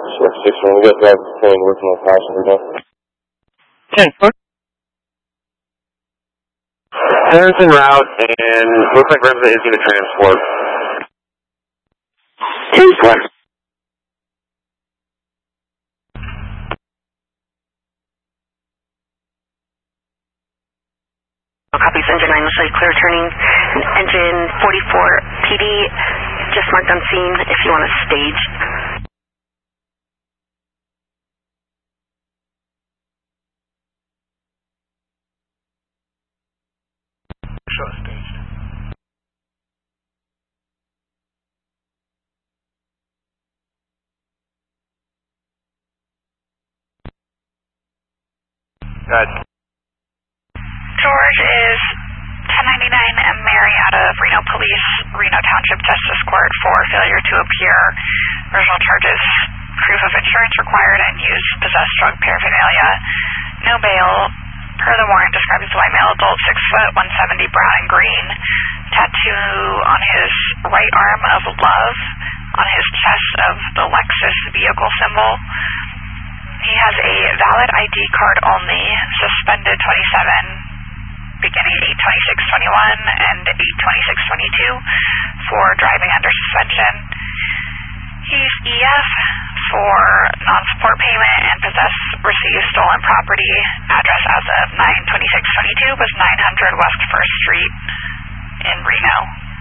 Sure, 6-1, we got driver detained working on passenger now. 10-4. Center's en route, and looks like Remza is going to transport. 10-4. Copies, engine 9 looks like clear turning. Engine 44 PD, just marked on scene if you want to stage. Sure, staged. George is 1099 Mary out of Reno Police, Reno Township Justice Court for failure to appear. Original charges, proof of insurance required, and use possessed drug paraphernalia. No bail. Per the warrant, described as a white male adult, 6 foot, 170, brown and green. Tattoo on his right arm of love, on his chest of the Lexus vehicle symbol. He has a valid ID card only, suspended 27, beginning 8/26/21 and 8/26/22 for driving under suspension. He's EF for non-support payment and possess, receive stolen property. Address as of 9/26/22 was 900 West 1st Street in Reno.